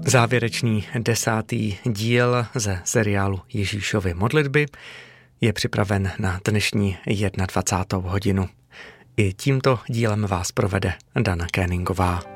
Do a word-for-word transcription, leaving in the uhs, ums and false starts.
Závěrečný desátý díl ze seriálu Ježíšovy modlitby je připraven na dnešní dvacátou první hodinu. I tímto dílem vás provede Dana Kéningová.